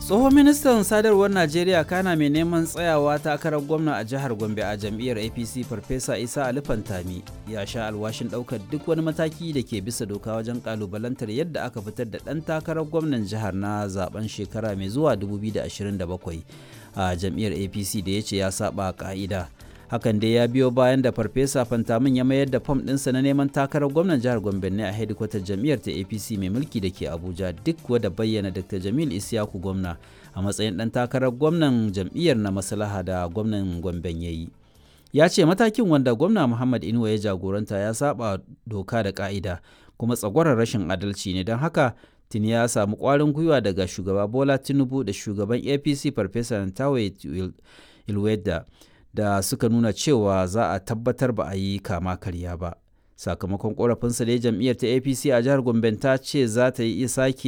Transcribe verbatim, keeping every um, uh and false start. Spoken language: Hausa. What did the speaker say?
Tsohon ministan sadarwar Najeriya kana mai neman tsayawa takarar gwamna a jihar Gombe a jam'iyyar A P C Farfesa Isa Ali Fantami ya sha alwashin ɗaukar duk wani mataki da ke bisa doka wajen ƙalubalantar yadda aka fitar da ɗan takarar gwamnan jihar na zaben shekara mai zuwa dubu biyu da ashirin da bakwai a jam'iyyar A P C da ya ce ya saba ƙa'ida. Hakan dai ya biyo bayan da Farfesa Fantamin ya mayar da fam ɗinsa na neman takarar gwamnan jihar Gombe ne a hedikwatar jam'iyyar ta A P C mai mulki da ke Abuja duk wadda bayyana Dakta Jamil Isyaku gwamna a matsayin ɗan takarar gwamnan jam'iyyar na maslaha da gwamnan Gomben ya yi. Ya ce matakin wanda gwamna Muhammad Inuwa ya jagoranta ya saba doka da ƙa'ida kuma tsagwaron rashin adalci ne, don haka tuni ya samu ƙwarin gwiwa daga shugaba Bola Tinubu da shugaban A P C Farfesa Ntawe Ilweda da suka nuna cewa za a tabbatar ba a yi kama karya ba. Sakamakon ƙorafinsa da jam'iyyar ta A P C a jihar Gombe ta ce za ta yi sake